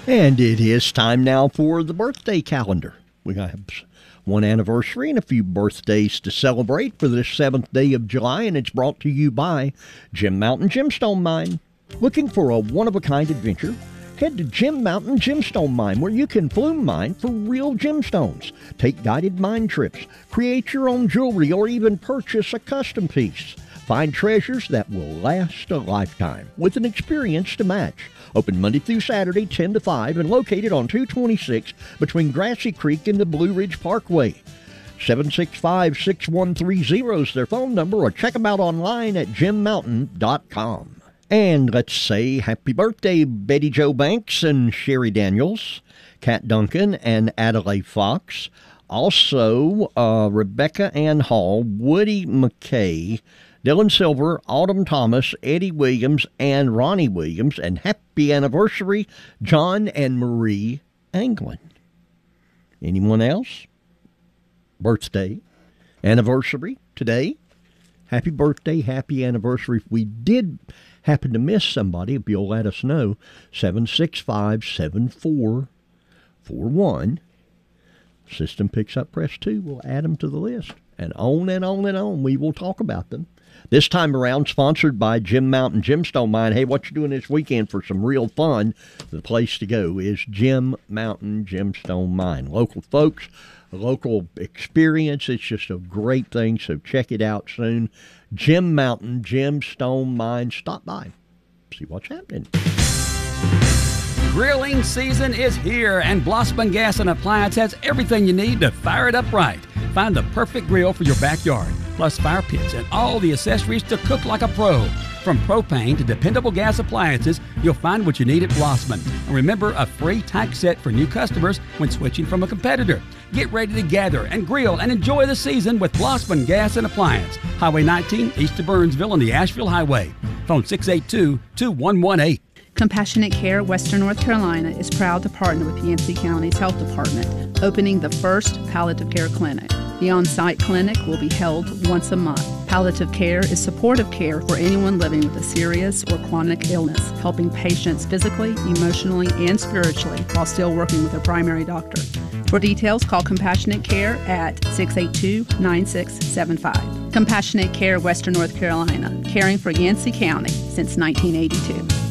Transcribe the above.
And it is time now for the birthday calendar. We have one anniversary and a few birthdays to celebrate for this 7th day of July, and it's brought to you by Jim Mountain Gemstone Mine. Looking for a one-of-a-kind adventure? Head to Jim Mountain Gemstone Mine, where you can flume mine for real gemstones, take guided mine trips, create your own jewelry, or even purchase a custom piece. Find treasures that will last a lifetime with an experience to match. Open Monday through Saturday, 10 to 5, and located on 226 between Grassy Creek and the Blue Ridge Parkway. 765-6130 is their phone number, or check them out online at jimmountain.com. And let's say happy birthday, Betty Jo Banks and Sherry Daniels, Kat Duncan and Adelaide Fox. Also, Rebecca Ann Hall, Woody McKay, Dylan Silver, Autumn Thomas, Eddie Williams, and Ronnie Williams. And happy anniversary, John and Marie Anglin. Anyone else? Birthday, anniversary today? Happy birthday, happy anniversary. If we did happen to miss somebody, if you'll let us know, 765-7441. System picks up, press 2. We'll add them to the list. And on and on and on, we will talk about them. This time around, sponsored by Jim Mountain Gemstone Mine. Hey, what you doing this weekend for some real fun? The place to go is Jim Mountain Gemstone Mine. Local folks, a local experience. It's just a great thing, so check it out soon. Jim Mountain Gemstone Mine. Stop by. See what's happening. Grilling season is here, and Blossman Gas and Appliance has everything you need to fire it up right. Find the perfect grill for your backyard, plus fire pits and all the accessories to cook like a pro. From propane to dependable gas appliances, you'll find what you need at Blossman. And remember, a free tax set for new customers when switching from a competitor. Get ready to gather and grill and enjoy the season with Blossman Gas and Appliance. Highway 19, east of Burnsville on the Asheville Highway. Phone 682-2118. Compassionate Care Western North Carolina is proud to partner with Yancey County's Health Department, opening the first palliative care clinic. The on-site clinic will be held once a month. Palliative care is supportive care for anyone living with a serious or chronic illness, helping patients physically, emotionally, and spiritually while still working with their primary doctor. For details, call Compassionate Care at 682-9675. Compassionate Care Western North Carolina, caring for Yancey County since 1982.